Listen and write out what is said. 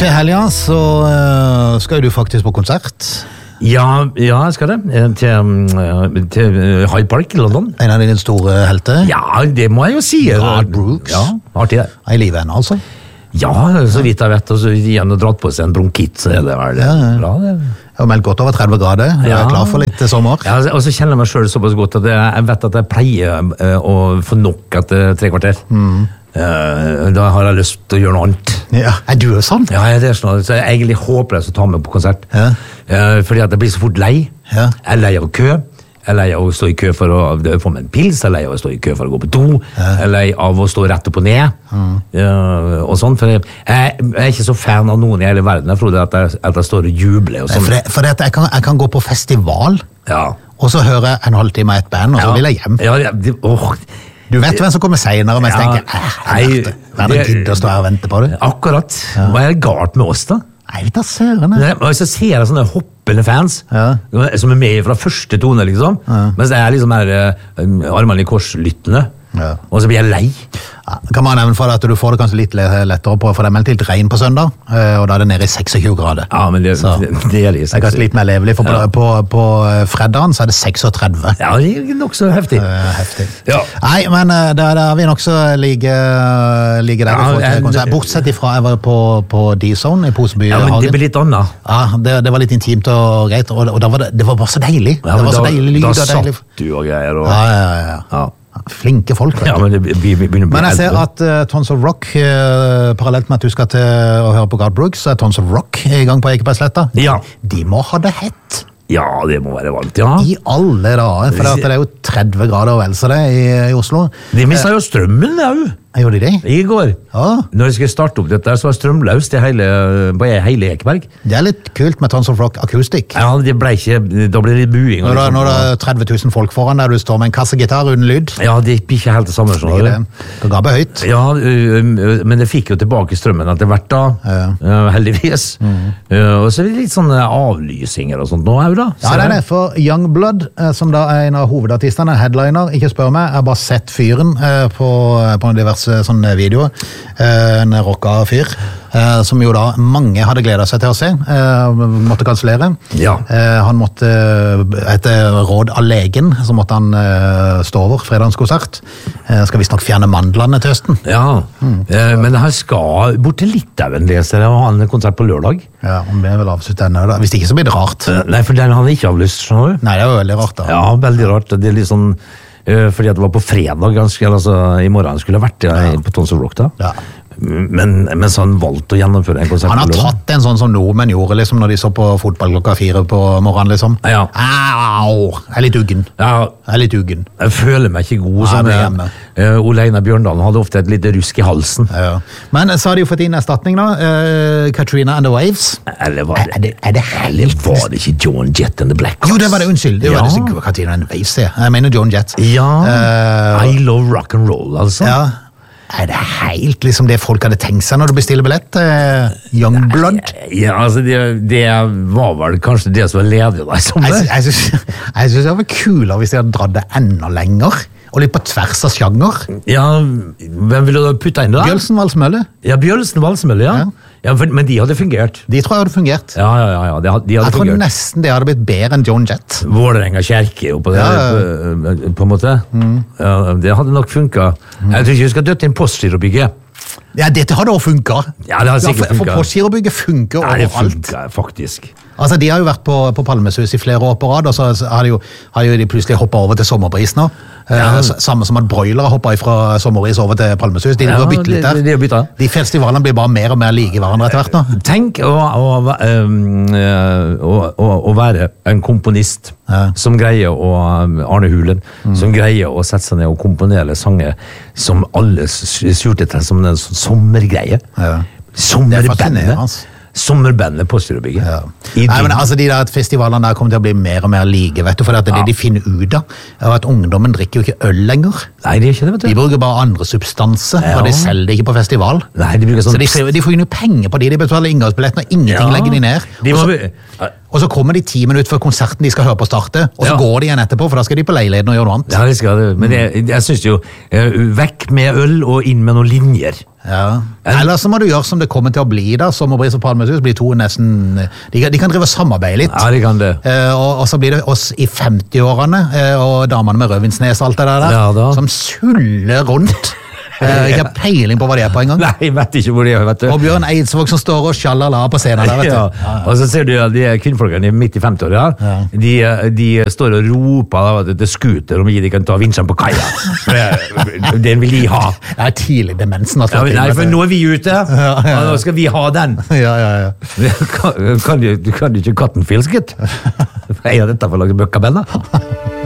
Til helgen så skal du faktisk på konsert. Ja, jeg skal det. Til Hyde Park i London. En av dine store helter. Ja, det må jeg jo si. Garth Brooks. Ja, artig det. I livet ennå, altså. Ja, så vidt jeg vet, og så igjen og dratt på seg en bronkitt, så er det vel bra, det. Jeg har meldt godt over 30 grader. Jeg er klar for litt sommer. Ja, og så kjenner jeg meg selv såpass godt at jeg vet at jeg pleier å få nok etter 3 kvarter. Da har jeg lyst til å gjøre noe annet. Ja, er du jo sånn? Ja, det er sånn, så jeg egentlig håper jeg skal ta meg på konsert. Ja. Fordi at jeg blir så fort lei. Ja. Jeg er lei av kø. Jeg er lei av å stå i kø for å få meg en pils. Jeg er lei av å stå i kø for å gå på do. Jeg er lei av å stå rett opp og ned. Og sånn, for jeg er ikke så fan av noen i hele verden. Jeg tror at jeg står og jubler og sånn. For jeg kan gå på festival, og så hører jeg en halvtime et band, og så vil jeg hjem. Du vet hvem som kommer senere, men jeg tenker, hvem gidder å stå her og vente på det? Akkurat. Hva er det galt med oss da? Nei, det er sørende. Og så ser jeg sånne hoppende fans som er med fra første tone, liksom. Mens jeg er liksom armene i korslyttende. Og så blir jeg lei. Kan man nevne for deg at du får det kanskje litt lettere på, for det er meldt litt regn på søndag, og da er det nede i 26 grader. Ja, men det er det. Det er kanskje litt mer levelig, for på fredagen så er det 36. Ja, det er nok så heftig. Ja. Nei, men der er vi nok så like der. Bortsett ifra jeg var på D-Zone i Poseby. Ja, men det blir litt annet. Ja, det var litt intimt og greit, og det var bare så deilig. Ja, det var så deilig lyd. Da satt du og greier. Ja. Flinke folk. Ja, men jeg ser at Tons of Rock, parallelt med at du skal til å høre på Garth Brooks, så er Tons of Rock i gang på Ekebergsletta. Ja. De må ha det hett. Ja, det må være varmt, ja. I alle dager, for det er jo 30 grader og vel så det i Oslo. De mistet jo strømmen, ja. Gjorde de det? I går. Ja. Når jeg skulle starte opp dette, så var strømløst på hele Ekeberg. Det er litt kult med Tons of Rock Acoustic. Ja, det ble ikke, da ble det buing. Når det er 30 000 folk foran der, du står med en kassegitar uten lyd. Ja, det blir ikke helt det samme. Det ga høyt. Ja, men det fikk jo tilbake strømmen etter hvert da, heldigvis. Og så er det litt sånne avlysinger og sånt nå, da. Ja, det er det, for Youngblood, som da er en av hovedartistene, headliner, ikke spør meg, jeg har bare sett fyren på en diverse sånne videoer, en rocka fyr, som jo da mange hadde gledet seg til å se, måtte kansellere. Ja. Han måtte, etter råd av legen, så måtte han stå over fredagens konsert. Skal visst nok fjerne mandlene til høsten. Ja, men han skal bort til Litauen, leser jeg, og ha en konsert på lørdag. Ja, om det er vel avslutt denne, da. Hvis ikke så blir det rart. Nei, for den hadde ikke avlyst, skjønner du? Nei, det er jo veldig rart da. Ja, veldig rart. Det er litt sånn, fordi at det var på fredag, altså i morgen skulle jeg vært på Tons of Rock da. Ja. Mens han valgte å gjennomføre en konsert. Han har tatt en sånn som nordmenn gjorde liksom, når de så på fotball klokka 4 på morgenen liksom. Ja. Au, jeg er litt uggen. Ja. Jeg er litt uggen. Jeg føler meg ikke god som Ole Einar Bjørndalen hadde ofte et lite rusk i halsen. Ja. Men så har de jo fått inn erstatning da, Katrina and the Waves. Eller var det ikke Joan Jett and the Black Hearts? Jo, det var det, unnskyld. Det var det Katrina and the Waves, jeg mener Joan Jett. Ja, I love rock and roll, altså. Ja. Er det helt liksom det folk hadde tenkt seg når du bestiller billett? Youngblood? Ja, altså det var vel kanskje det som var ledig da i sommer. Jeg synes det var kulere hvis de hadde dratt det enda lenger, og litt på tvers av sjanger. Ja, hvem ville du putte inn da? Bjølsen Valsmølle. Ja, Bjølsen Valsmølle, ja. Ja, men de hadde fungert. De tror jeg hadde fungert. Ja, de hadde jeg fungert. tror nesten det hadde blitt bedre enn Joan Jett. Vålerenga kjerke oppå det, på en måte. Ja, det hadde nok funket. Jeg tror ikke vi skal døtte inn Postgirobygget. Ja, dette hadde også funket. Ja, det har sikkert funket. For Postgirobygget funker overalt. Ja, det funker faktisk. Altså, de har jo vært på Palmesus i flere år på rad, og så har de plutselig hoppet over til sommerbris nå. Samme som at broiler har hoppet fra sommerbris over til Palmesus. De har byttet litt der. De festivalene blir bare mer og mer like hverandre etter hvert nå. Tenk å være en komponist som greier Arne Hulen, som greier å sette seg ned og komponere sanger som alle surte til som en sommergreie. Sommerbandet Postgirobygget. Ja. Nei, men altså de der festivalene der kommer til å bli mer og mer like, vet du, for det er det de finner ut av, er at ungdommen drikker jo ikke øl lenger. Nei, det er ikke det, vet du. De bruker bare andre substanser, og de selger det ikke på festival. Nei, de bruker sånn... Så de får jo noe penger på de betaler inngangsbilletten, og ingenting legger de ned. Og så kommer de 10 minutter før konserten de skal høre på starte, og så går de igjen etterpå, for da skal de på leiligheten og gjøre noe annet. Ja, det skal det. Men jeg synes jo, vekk med øl og inn med noen linjer. Ja. Eller så må du gjøre som det kommer til å bli da, Sommerbris og Palmesus blir to nesten, de kan drive og samarbeide litt. Ja, de kan det. Og så blir det oss i 50-årene, og damene med rødvinsnes og alt det der, Ja, da. som suller rundt. Ikke har peiling på hva de er på en gang. Nei, jeg vet ikke hvor de er, vet du. Og Bjørn Eidsvåg som står og sjalala på scenen der, vet du. Ja. Og så ser du at de kvinnfolkene midt i 50-åra, de står og roper da, til scooter om de kan ta vinsjen på kaia. Den vil de ha. Det er tidlig demensen. Ja, nei, for nå er vi ute, og nå skal vi ha den. Ja. Kan du ikke katten filsket? Jeg har dette for å lage bøkkabenner.